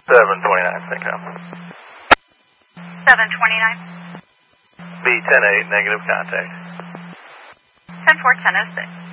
729, St. Cal. 729. B 10-8, negative contact. 10-4, 10-06.